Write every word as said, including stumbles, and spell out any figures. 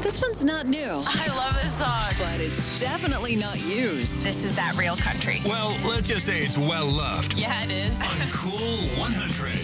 This one's not new, I love this song. but it's definitely not used. This is that real country. Well, let's just say it's well loved Yeah, it is. on Cool one hundred.